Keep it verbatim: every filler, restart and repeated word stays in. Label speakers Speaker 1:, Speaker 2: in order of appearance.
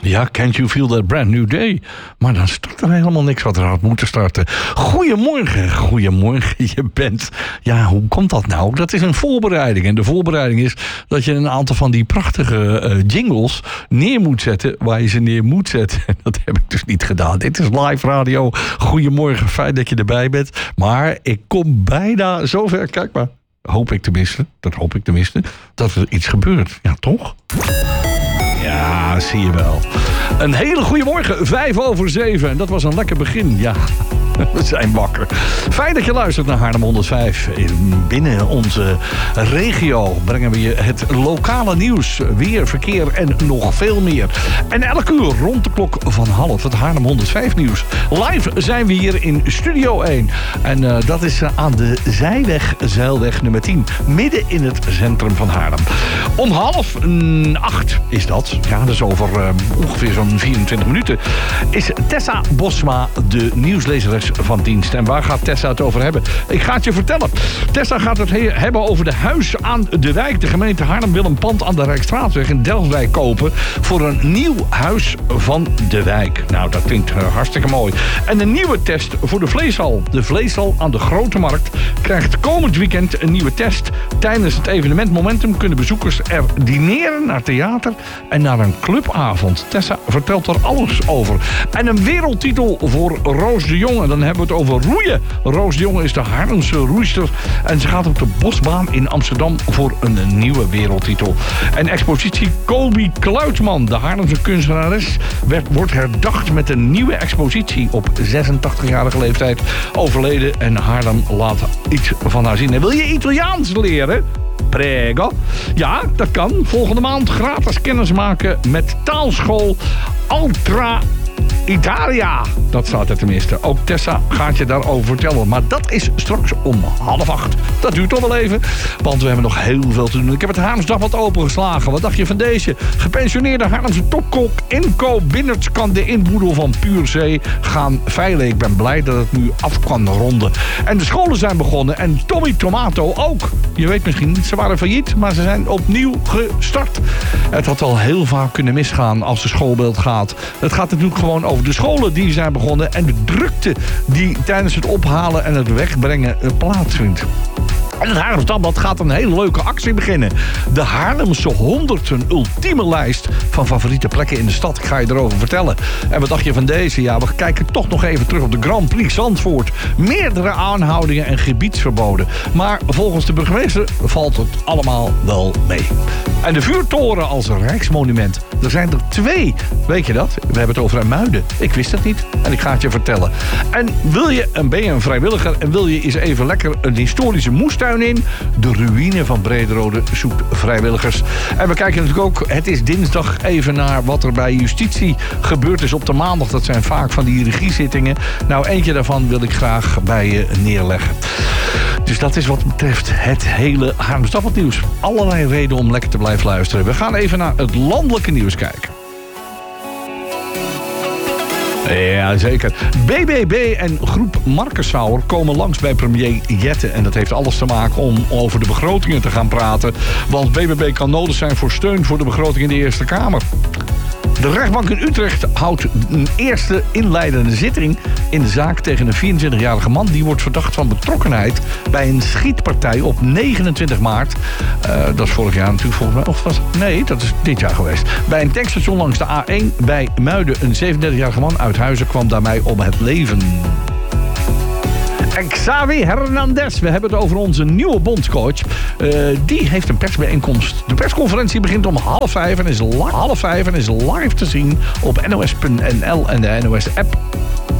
Speaker 1: Ja, Can't You Feel That Brand New Day? Maar dan start er helemaal niks wat er had moeten starten. Goedemorgen, goedemorgen. Je bent... Ja, hoe komt dat nou? Dat is een voorbereiding. En de voorbereiding is dat je een aantal van die prachtige uh, jingles neer moet zetten waar je ze neer moet zetten. Dat heb ik dus niet gedaan. Dit is live radio. Goedemorgen, fijn dat je erbij bent. Maar ik kom bijna zover. Kijk maar. Hoop ik tenminste. Dat hoop ik tenminste. Dat er iets gebeurt. Ja, toch? Ja, zie je wel. Een hele goede morgen, vijf over zeven. En dat was een lekker begin, ja. We zijn wakker. Fijn dat je luistert naar Haarlem honderdvijf. Binnen onze regio brengen we je het lokale nieuws, weer, verkeer en nog veel meer. En elke uur rond de klok van half het Haarlem honderdvijf nieuws. Live zijn we hier in Studio één. En uh, dat is uh, aan de Zijweg, Zeilweg nummer tien. Midden in het centrum van Haarlem. Om half mm, acht is dat. Ja, dat is over uh, ongeveer zo'n vierentwintig minuten. Is Tessa Bosma de nieuwslezeres van dienst. En waar gaat Tessa het over hebben? Ik ga het je vertellen. Tessa gaat het he- hebben over de Huis aan de Wijk. De gemeente Haarlem wil een pand aan de Rijksstraatweg in Delftwijk kopen voor een nieuw Huis van de Wijk. Nou, dat klinkt uh, hartstikke mooi. En een nieuwe test voor de vleeshal. De vleeshal aan de Grote Markt krijgt komend weekend een nieuwe test. Tijdens het evenement Momentum kunnen bezoekers er dineren, naar theater en naar een clubavond. Tessa vertelt er alles over. En een wereldtitel voor Roos de Jong. En dan hebben we het over roeien. Roos de Jonge is de Haarlemse roeister. En ze gaat op de Bosbaan in Amsterdam voor een nieuwe wereldtitel. En expositie Colby Kluitman, de Haarlemse kunstenares, werd, wordt herdacht met een nieuwe expositie op zesentachtigjarige leeftijd. Overleden en Haarlem laat iets van haar zien. En wil je Italiaans leren? Prego. Ja, dat kan. Volgende maand gratis kennis maken met taalschool Altra Italia. Dat staat er tenminste. Ook Tessa gaat je daarover vertellen. Maar dat is straks om half acht. Dat duurt toch wel even. Want we hebben nog heel veel te doen. Ik heb het Haarlems Dagblad opengeslagen. Wat dacht je van deze? Gepensioneerde Haarlemse topkok Inco Binnerts kan de inboedel van Puur Zee gaan veilen. Ik ben blij dat het nu af kan ronden. En de scholen zijn begonnen. En Tommy Tomato ook. Je weet misschien niet, ze waren failliet. Maar ze zijn opnieuw gestart. Het had al heel vaak kunnen misgaan als de schoolbeeld gaat. Het gaat natuurlijk gewoon over de scholen die zijn begonnen en de drukte die tijdens het ophalen en het wegbrengen plaatsvindt. En het Haarlems Dagblad gaat een hele leuke actie beginnen. De Haarlemse honderd, een ultieme lijst van favoriete plekken in de stad. Ik ga je erover vertellen. En wat dacht je van deze? Ja, we kijken toch nog even terug op de Grand Prix Zandvoort. Meerdere aanhoudingen en gebiedsverboden. Maar volgens de burgemeester valt het allemaal wel mee. En de vuurtoren als rijksmonument. Er zijn er twee. Weet je dat? We hebben het over IJmuiden. Ik wist het niet. En ik ga het je vertellen. En wil je, en ben je een vrijwilliger en wil je eens even lekker een historische moestuin in? De ruïne van Brederode zoekt vrijwilligers. En we kijken natuurlijk ook, het is dinsdag, even naar wat er bij justitie gebeurd is op de maandag. Dat zijn vaak van die regiezittingen. Nou, eentje daarvan wil ik graag bij je neerleggen. Dus dat is wat betreft het hele Haarlems Dagblad nieuws. Allerlei redenen om lekker te blijven luisteren. We gaan even naar het landelijke nieuws kijken. Ja, zeker. B B B en groep Markensauer komen langs bij premier Jette. En dat heeft alles te maken om over de begrotingen te gaan praten. Want B B B kan nodig zijn voor steun voor de begroting in de Eerste Kamer. De rechtbank in Utrecht houdt een eerste inleidende zitting in de zaak tegen een vierentwintigjarige man. Die wordt verdacht van betrokkenheid bij een schietpartij op negenentwintig maart. Uh, dat is vorig jaar natuurlijk volgens mij. Of was het? Nee, dat is dit jaar geweest. Bij een tankstation langs de A één bij Muiden. Een zevenendertigjarige man uit Huizen kwam daarmee om het leven. En Xavi Hernandez, we hebben het over onze nieuwe bondscoach. Uh, die heeft een persbijeenkomst. De persconferentie begint om half vijf en is, li- half vijf en is live te zien op N O S punt N L en de N O S-app.